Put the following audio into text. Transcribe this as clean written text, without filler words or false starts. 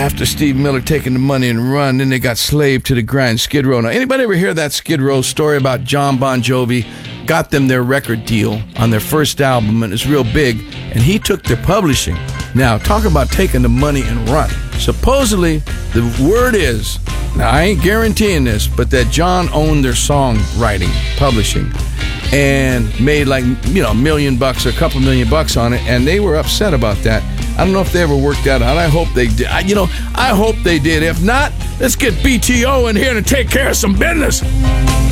after Steve Miller taking the money and run, then they got Slave to the Grind, Skid Row. Now, anybody ever hear that Skid Row story about John Bon Jovi got them their record deal on their first album, and it's real big, and he took their publishing. Now, talk about taking the money and run. Supposedly, the word is, now I ain't guaranteeing this, but that John owned their songwriting, publishing, and made like, $1 million or a couple $1 million on it, and they were upset about that. I don't know if they ever worked that out. I hope they did. I hope they did. If not, let's get BTO in here to take care of some business.